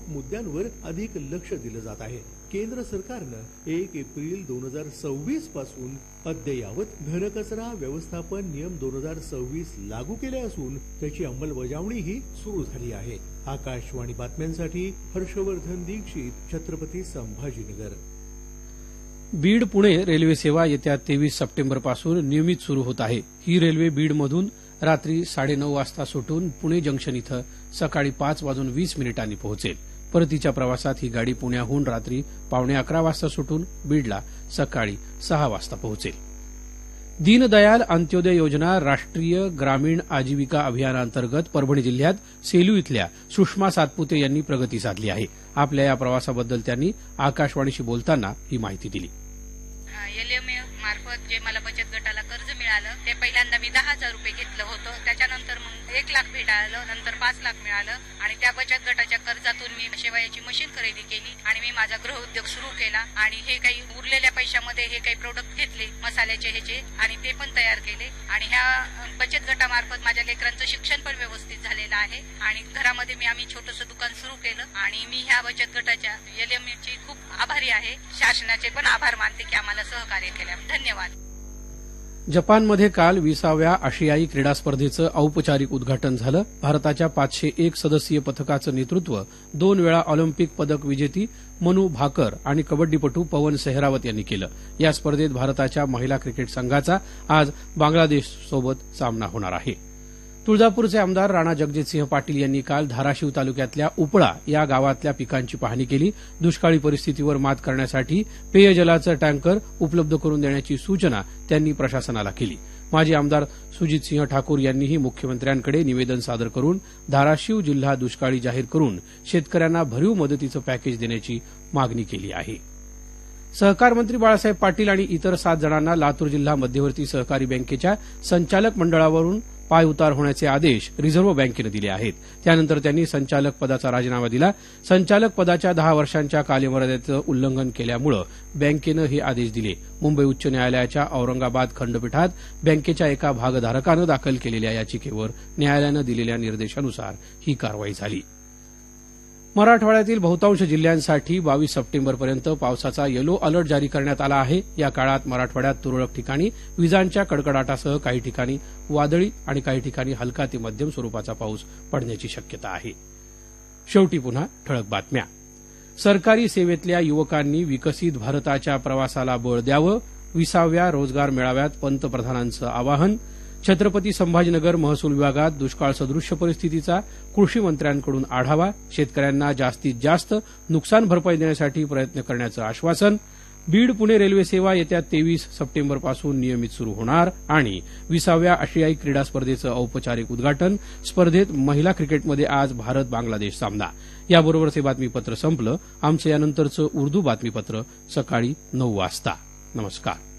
मुद्द्यांवर अधिक लक्ष दिलं जात आहे. केंद्र सरकारनं 1 एप्रिल 2026 पासून अद्ययावत घनकचरा व्यवस्थापन नियम 2026 लागू केले असून त्याची अंमलबजावणीही सुरू झाली आहे. आकाशवाणी बातम्यांसाठी हर्षवर्धन दीक्षित, छत्रपती संभाजीनगर. बीड पुणे रेल्वे सेवा येत्या 23 सप्टेंबरपासून नियमित सुरू होत आहे. ही रेल्वे बीडमधून रात्री 9:30 वाजता सुटून पुणे जंक्शन इथं सकाळी 5:20 पोहोचेल. परतीच्या प्रवासात ही गाडी पुण्याहून रात्री 11:15 वाजता सुटून बीडला सकाळी 6 वाजता पोहोचेल. दीनदयाल अंत्योदय योजना राष्ट्रीय ग्रामीण आजीविका अभियानांतर्गत परभणी जिल्ह्यात सेलू इथल्या सुषमा सातपुते यांनी प्रगती साधली आहे. आपल्या या प्रवासाबद्दल त्यांनी आकाशवाणीशी बोलताना ही माहिती दिली. एलएमए मार्फत जे मला बचत गटाला कर्ज मिळालं ते पहिल्यांदा मी 10,000 रुपये घेतलं होतं. त्याच्यानंतर मग 1 लाख भेटाळलं, नंतर 5 लाख मिळालं आणि त्या बचत गटाच्या कर्जातून मी शेवयाची मशीन खरेदी केली आणि मी माझा गृहउद्योग सुरू केला आणि हे काही उरलेल्या पैशामध्ये हे काही प्रोडक्ट घेतले मसाल्याचे ह्याचे आणि ते पण तयार केले आणि ह्या बचत गटामार्फत माझ्या लेकरांचं शिक्षण पण व्यवस्थित झालेलं आहे आणि घरामध्ये आम्ही छोटंसं दुकान सुरू केलं आणि मी ह्या बचत गटाच्या एलएमएची खूप आभारी आहे. शासनाचे पण आभार मानते की आम्हाला सहकार्य केल्या. धन्यवाद. जपानमध्ये काल 20व्या आशियाई क्रीडा स्पर्धेचं औपचारिक उद्घाटन झालं. भारताच्या 501 सदस्यीय पथकाचं नेतृत्व 2 वेळा ऑलिम्पिक पदक विजेती मनू भाकर आणि कबड्डीपटू पवन सेहरावत यांनी केलं. या स्पर्धेत भारताच्या महिला क्रिकेट संघाचा आज बांगलादेशसोबत सामना होणार आहे. तुळजापूरचे आमदार राणा जगजितसिंह पाटील यांनी काल धाराशिव तालुक्यातल्या उपळा या गावातल्या पिकांची पाहणी केली. दुष्काळी परिस्थितीवर मात करण्यासाठी पेयजलाचं टँकर उपलब्ध करून देण्याची सूचना त्यांनी प्रशासनाला केली. माजी आमदार सुजितसिंह ठाकूर यांनीही मुख्यमंत्र्यांकडे निवेदन सादर करून धाराशिव जिल्हा दुष्काळी जाहीर करून शेतकऱ्यांना भरीव मदतीचं पॅकेज देण्याची मागणी केली आहे. सहकार मंत्री बाळासाहेब पाटील आणि इतर 7 जणांना लातूर जिल्हा मध्यवर्ती सहकारी बँकेच्या संचालक मंडळावरून पायउतार होण्याचे आदेश रिझर्व्ह बँकेनं दिले आहेत. त्यानंतर त्यांनी संचालक पदाचा राजीनामा दिला. संचालक पदाच्या 10 वर्षांच्या कालमर्यादेचं उल्लंघन केल्यामुळे बँकेनं हे आदेश दिले. मुंबई उच्च न्यायालयाच्या औरंगाबाद खंडपीठात बँकेच्या एका भागधारकानं दाखल केलेल्या याचिकेवर न्यायालयानं दिलेल्या निर्देशानुसार ही कारवाई झाली. मराठवाड्यातील बहुतांश जिल्ह्यांसाठी 22 सप्टेंबरपर्यंत पावसाचा येलो अलर्ट जारी करण्यात आला आहे. या काळात मराठवाड्यात तुरळक ठिकाणी विजांच्या कडकडाटासह काही ठिकाणी वादळी आणि काही ठिकाणी हलका ते मध्यम स्वरूपाचा पाऊस पडण्याची शक्यता आहे. शेवटी पुन्हा ठळक बातम्या. सरकारी सेवेतल्या युवकांनी विकसित भारताच्या प्रवासाला बळ द्यावं. 20व्या रोजगार मेळाव्यात पंतप्रधानांचं आवाहन. छत्रपती संभाजीनगर महसूल विभागात दुष्काळ सदृश्य परिस्थितीचा कृषी मंत्र्यांकडून आढावा. शेतकऱ्यांना जास्तीत जास्त नुकसान भरपाई देण्यासाठी प्रयत्न करण्याचं आश्वासन. बीड पुणे रेल्वे सेवा येत्या 23 सप्टेंबरपासून नियमित सुरू होणार आणि 20व्या आशियाई क्रीडा स्पर्धेचं औपचारिक उद्घाटन. स्पर्धेत महिला क्रिकेटमध्ये आज भारत बांगलादेश सामना. याबरोबरच हे बातमीपत्र संपलं. आमचं यानंतरचं उर्दू बातमीपत्र सकाळी 9 वाजता. नमस्कार.